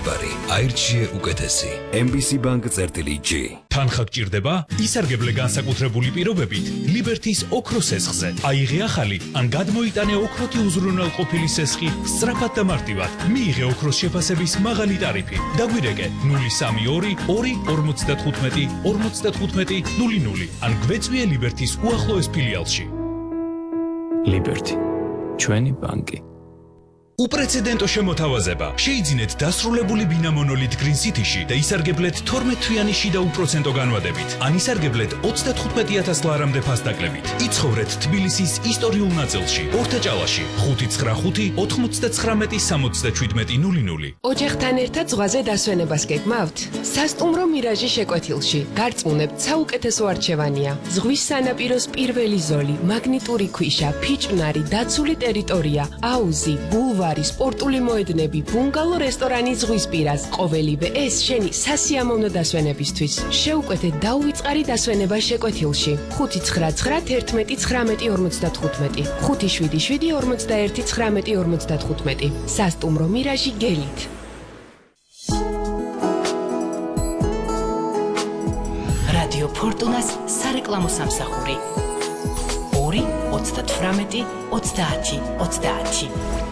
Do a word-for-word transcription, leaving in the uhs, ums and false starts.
ნებარი, აირჩიე უკეთესი. ემ ბი სი Bank წერტილი G. თანხა გჭირდება? ისარგებლე განსაკუთრებული პირობებით ლიბერთის ოქროს სესხზე. აიღე ახალი ან გადმოიტანე ოქროთი უზრუნველყოფილი სესხი სწრაფად და მარტივად. მიიღე ოქროს შეფასების მაღალი ტარიფი. დაგვირეკე ნული სამი ორი ორი ორმოცდათხუთმეტი ორმოცდათხუთმეტი ნული ნული ან გვეწვიე ლიბერთის უახლოეს ფილიალში. ლიბერთი, ჩვენი ბანკი. უპრეცედენტო შემოთავაზება. შეიძინეთ დასრულებული ბინა მონოლით Green City-ში და ისარგებლეთ თორმეტ თვიანი შიდა უპროცენტო განვადებით. ან ისარგებლეთ ოცდათხუთმეტი ათას ლარამდე ფასდაკლებით. იცხოვრეთ თბილისის ისტორიულ ნაწილში, ორთაჭალაში, ხუთი ცხრა ხუთი ოთხმოცდაცხრამეტი სამოცდაშვიდმეტი ნული ნული. ოჯახთან ერთად ზღვაზე დასვენებას გეგმავთ? სასტუმრო მირაჟი შეკვეთილში. გარწმუნებთ, საუკეთესო არჩევანია. ზღვის სანაპიროს პირველი ზოლი, მაგნიტური ქვიშა, ფიჭვნარი, დაცული ტერიტორია, აუზი, ბულვარი, სპორტული მოედნები, ბუნგალო რესტორანი ზღვისპირას. ყოველივე ეს შენი სასიამოვნო დასვენებისთვის. შეუკვეთე დაუვიწყარი დასვენება შეკვეთილში. ხუთი ცხრა ცხრა თერთმეტი ცხრამეტი ორმოცდათხუთმეტი, ხუთი შვიდი შვიდი ორმოცდაერთი ცხრამეტი ორმოცდათხუთმეტი. სასტუმრო მირაჟი გელით. რადიო ფორტუნას სარეკლამო სამსახური. ორი ოცდათვრამეტი ოცდაათი ოცდაათი.